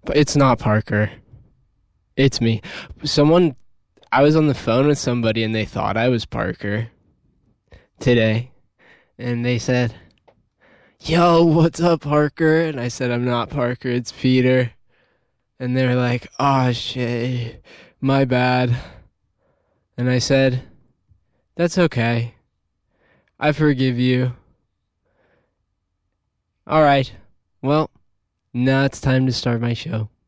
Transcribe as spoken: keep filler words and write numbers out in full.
It's not Parker. It's me. Someone, I was on the phone with somebody and they thought I was Parker today. And they said, yo, what's up, Parker? And I said, I'm not Parker, it's Peter. And they were like, oh, shit, my bad. And I said, that's okay. I forgive you. All right. Well, now it's time to start my show.